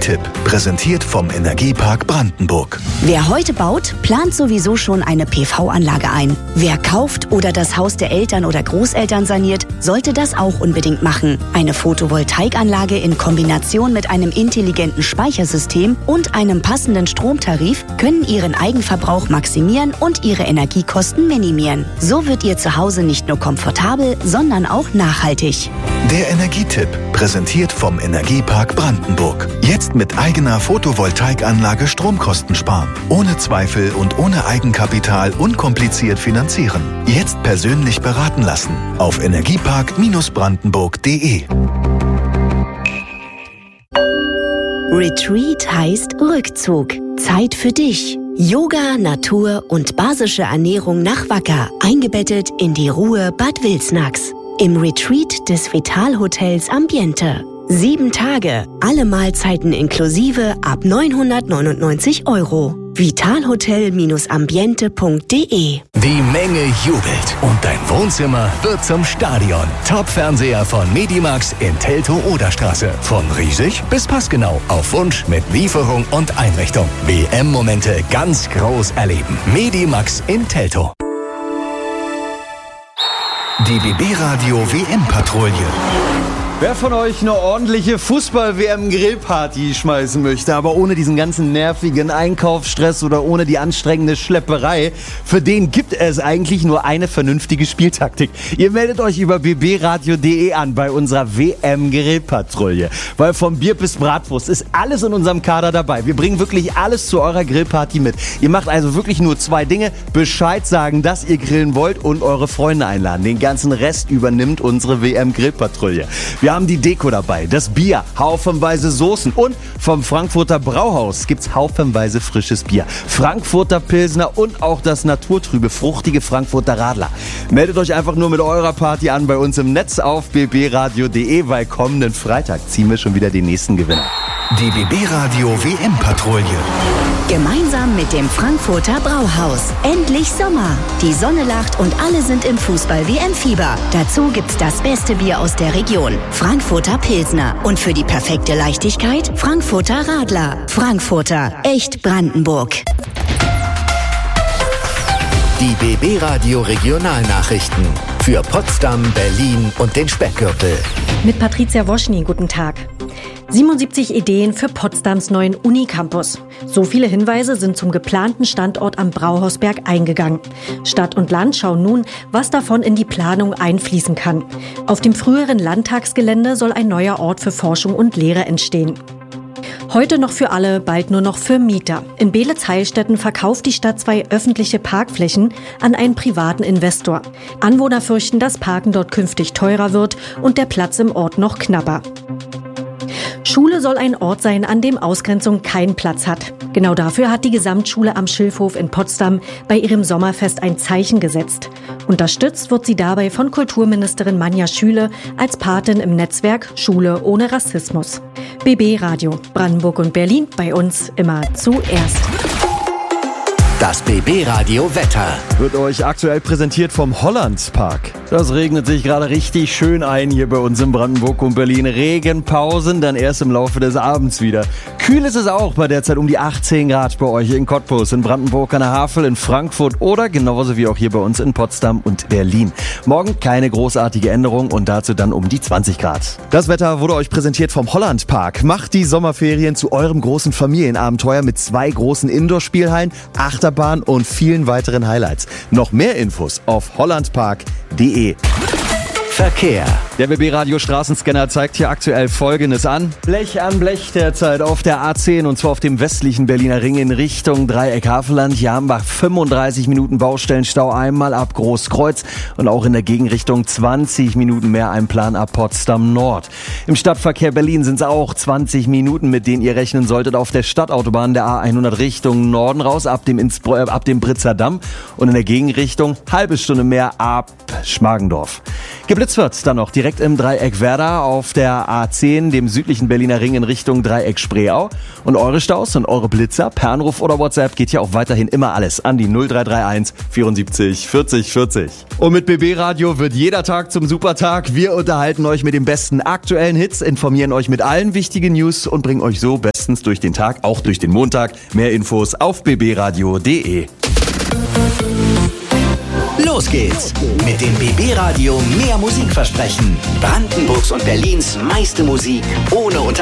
Energietipp, präsentiert vom Energiepark Brandenburg. Wer heute baut, plant sowieso schon eine PV-Anlage ein. Wer kauft oder das Haus der Eltern oder Großeltern saniert, sollte das auch unbedingt machen. Eine Photovoltaikanlage in Kombination mit einem intelligenten Speichersystem und einem passenden Stromtarif können Ihren Eigenverbrauch maximieren und Ihre Energiekosten minimieren. So wird Ihr Zuhause nicht nur komfortabel, sondern auch nachhaltig. Der Energietipp, präsentiert vom Energiepark Brandenburg. Jetzt mit eigener Photovoltaikanlage Stromkosten sparen. Ohne Zweifel und ohne Eigenkapital unkompliziert finanzieren. Jetzt persönlich beraten lassen. Auf energiepark-brandenburg.de. Retreat heißt Rückzug. Zeit für dich. Yoga, Natur und basische Ernährung nach Wacker. Eingebettet in die Ruhe Bad Wilsnax. Im Retreat des Vitalhotels Ambiente. 7 Tage, alle Mahlzeiten inklusive ab 999 €. vitalhotel-ambiente.de. Die Menge jubelt und dein Wohnzimmer wird zum Stadion. Top-Fernseher von Medimax in Teltow-Oderstraße. Von riesig bis passgenau. Auf Wunsch mit Lieferung und Einrichtung. WM-Momente ganz groß erleben. Medimax in Teltow. Die BB-Radio WM-Patrouille. Wer von euch eine ordentliche Fußball-WM-Grillparty schmeißen möchte, aber ohne diesen ganzen nervigen Einkaufsstress oder ohne die anstrengende Schlepperei, für den gibt es eigentlich nur eine vernünftige Spieltaktik. Ihr meldet euch über bbradio.de an bei unserer WM-Grillpatrouille. Weil vom Bier bis Bratwurst ist alles in unserem Kader dabei. Wir bringen wirklich alles zu eurer Grillparty mit. Ihr macht also wirklich nur 2 Dinge. Bescheid sagen, dass ihr grillen wollt und eure Freunde einladen. Den ganzen Rest übernimmt unsere WM-Grillpatrouille. Wir haben die Deko dabei, das Bier, haufenweise Soßen und vom Frankfurter Brauhaus gibt's haufenweise frisches Bier. Frankfurter Pilsner und auch das naturtrübe, fruchtige Frankfurter Radler. Meldet euch einfach nur mit eurer Party an bei uns im Netz auf bbradio.de, weil kommenden Freitag ziehen wir schon wieder den nächsten Gewinner. Die BB-Radio WM-Patrouille. Gemeinsam mit dem Frankfurter Brauhaus. Endlich Sommer. Die Sonne lacht und alle sind im Fußball-WM-Fieber. Dazu gibt's das beste Bier aus der Region. Frankfurter Pilsner. Und für die perfekte Leichtigkeit Frankfurter Radler. Frankfurter. Echt Brandenburg. Die BB-Radio Regionalnachrichten. Für Potsdam, Berlin und den Speckgürtel. Mit Patricia Woschny, guten Tag. 77 Ideen für Potsdams neuen Unicampus. So viele Hinweise sind zum geplanten Standort am Brauhausberg eingegangen. Stadt und Land schauen nun, was davon in die Planung einfließen kann. Auf dem früheren Landtagsgelände soll ein neuer Ort für Forschung und Lehre entstehen. Heute noch für alle, bald nur noch für Mieter. In Beelitz-Heilstätten verkauft die Stadt 2 öffentliche Parkflächen an einen privaten Investor. Anwohner fürchten, dass Parken dort künftig teurer wird und der Platz im Ort noch knapper. Schule soll ein Ort sein, an dem Ausgrenzung keinen Platz hat. Genau dafür hat die Gesamtschule am Schilfhof in Potsdam bei ihrem Sommerfest ein Zeichen gesetzt. Unterstützt wird sie dabei von Kulturministerin Manja Schüle als Patin im Netzwerk Schule ohne Rassismus. BB Radio, Brandenburg und Berlin, bei uns immer zuerst. Das BB-Radio Wetter wird euch aktuell präsentiert vom Hollandspark. Das regnet sich gerade richtig schön ein hier bei uns in Brandenburg und Berlin. Regenpausen dann erst im Laufe des Abends wieder. Kühl ist es auch bei derzeit um die 18 Grad bei euch in Cottbus, in Brandenburg an der Havel, in Frankfurt oder genauso wie auch hier bei uns in Potsdam und Berlin. Morgen keine großartige Änderung und dazu dann um die 20 Grad. Das Wetter wurde euch präsentiert vom Hollandpark. Macht die Sommerferien zu eurem großen Familienabenteuer mit 2 großen Indoor-Spielhallen, Achterbahn und vielen weiteren Highlights. Noch mehr Infos auf hollandpark.de. Verkehr. Der BB-Radio Straßenscanner zeigt hier aktuell Folgendes an. Blech an Blech derzeit auf der A10 und zwar auf dem westlichen Berliner Ring in Richtung Dreieck Havelland. Hier haben wir 35 Minuten Baustellenstau einmal ab Großkreuz und auch in der Gegenrichtung 20 Minuten mehr Plan ab Potsdam Nord. Im Stadtverkehr Berlin sind es auch 20 Minuten, mit denen ihr rechnen solltet auf der Stadtautobahn der A100 Richtung Norden raus, ab dem Britzer Damm und in der Gegenrichtung halbe Stunde mehr ab Schmargendorf. Geblitzt wird dann noch direkt direkt im Dreieck Werder auf der A10, dem südlichen Berliner Ring in Richtung Dreieck Spreeau. Und eure Staus und eure Blitzer, per Anruf oder WhatsApp geht ja auch weiterhin immer alles an die 0331 74 40 40. Und mit BB Radio wird jeder Tag zum Supertag. Wir unterhalten euch mit den besten aktuellen Hits, informieren euch mit allen wichtigen News und bringen euch so bestens durch den Tag, auch durch den Montag. Mehr Infos auf bbradio.de. Los geht's mit dem BB Radio Mehr Musikversprechen. Brandenburgs und Berlins meiste Musik ohne Unterbrechung.